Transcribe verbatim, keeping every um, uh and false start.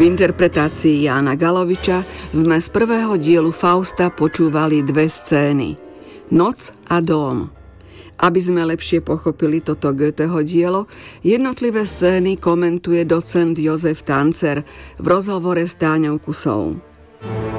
V interpretácii Jána Galoviča sme z prvého dielu Fausta počúvali dve scény. Noc a dóm. Aby sme lepšie pochopili toto Goetheho dielo, jednotlivé scény komentuje docent Jozef Tancer v rozhovore s Táňou Kusou.